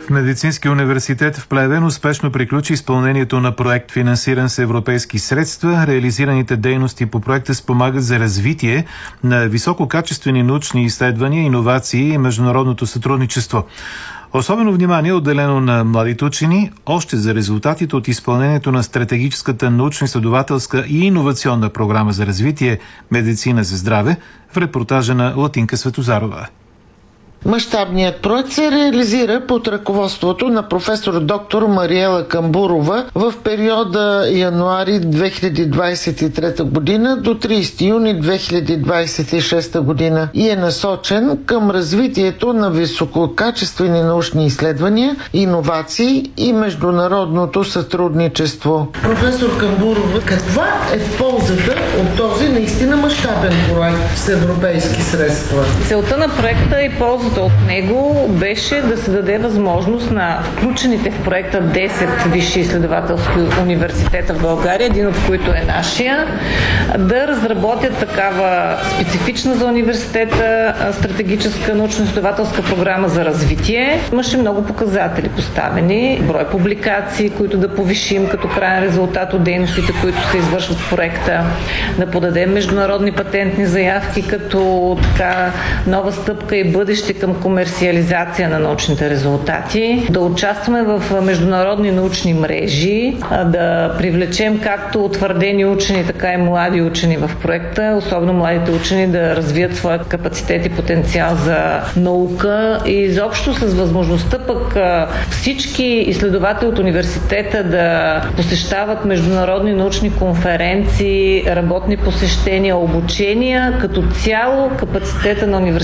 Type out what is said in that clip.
В Медицинския университет в Плевен успешно приключи изпълнението на проект, финансиран с европейски средства. Реализираните дейности по проекта спомагат за развитие на висококачествени научни изследвания, иновации и международното сътрудничество. Особено внимание е отделено на младите учени, още за резултатите от изпълнението на стратегическата научно-изследователска и иновационна програма за развитие «Медицина за здраве» в репортажа на Латинка Светозарова. Мащабният проект се реализира под ръководството на професор доктор Мариела Камбурова в периода януари 2023 година до 30 юни 2026 година и е насочен към развитието на висококачествени научни изследвания, иновации и международното сътрудничество. Професор Камбурова, каква е ползата от този наистина мащабен проект с европейски средства? Целта на проекта и ползата от него беше да се даде възможност на включените в проекта 10 висши изследователски университета в България, един от които е нашия, да разработят такава специфична за университета стратегическа научно-изследователска програма за развитие. Имаше много показатели поставени, брой публикации, които да повишим като крайен резултат от дейностите, които се извършват в проекта, да подадем международни патентни заявки като така нова стъпка и бъдеще към комерциализация на научните резултати, да участваме в международни научни мрежи, да привлечем както утвърдени учени, така и млади учени в проекта, особено младите учени да развият своя капацитет и потенциал за наука и изобщо с възможността пък всички изследователи от университета да посещават международни научни конференции, работни посещения, обучения. Като цяло капацитета на университета